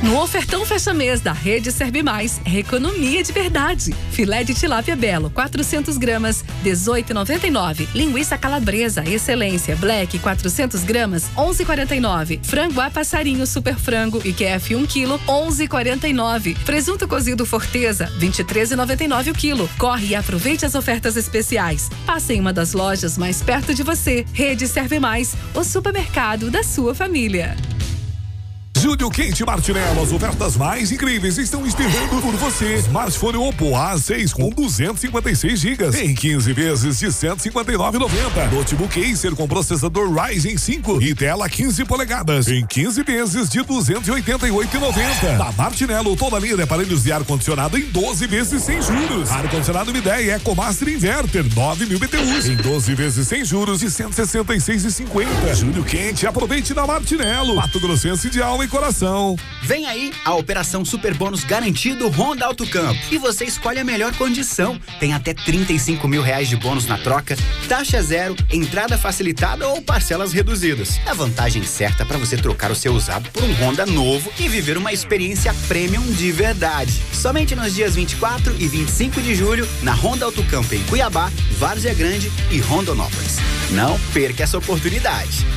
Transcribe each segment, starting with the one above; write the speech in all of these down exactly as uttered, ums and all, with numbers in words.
No ofertão fecha-mês da Rede Serve Mais, é economia de verdade. Filé de tilápia belo, quatrocentas gramas, dezoito reais e noventa e nove centavos. Linguiça calabresa, excelência, black, quatrocentas gramas, onze reais e quarenta e nove centavos. Frango a passarinho, super frango e Q F um quilo, onze reais e quarenta e nove centavos. Presunto cozido Forteza, vinte e três reais e noventa e nove centavos o quilo. Corre e aproveite as ofertas especiais. Passe em uma das lojas mais perto de você. Rede Serve Mais, o supermercado da sua família. Júnior Quente Martinello, as ofertas mais incríveis estão esperando por você. Smartphone Oppo A seis com duzentos e cinquenta e seis gigas em quinze vezes de cento e cinquenta e nove reais e noventa centavos. Notebook Acer com processador Ryzen cinco e tela quinze polegadas em quinze vezes de duzentos e oitenta e oito reais e noventa centavos. Da Martinello, toda a linha de aparelhos de ar-condicionado em doze vezes sem juros. Ar-condicionado Midea EcoMaster Inverter nove mil B T Us em doze vezes sem juros de cento e sessenta e seis reais e cinquenta centavos. Júnior Quente, aproveite na Martinello. Mato Grossense de alma e coração. Vem aí a Operação Super Bônus Garantido Honda Auto Campo e você escolhe a melhor condição. Tem até trinta e cinco mil reais de bônus na troca, taxa zero, entrada facilitada ou parcelas reduzidas. A vantagem certa para você trocar o seu usado por um Honda novo e viver uma experiência premium de verdade. Somente nos dias vinte e quatro e vinte e cinco de julho na Honda Auto Campo em Cuiabá, Várzea Grande e Rondonópolis. Não perca essa oportunidade.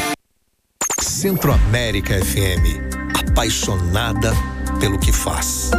Centro América F M, apaixonada pelo que faz.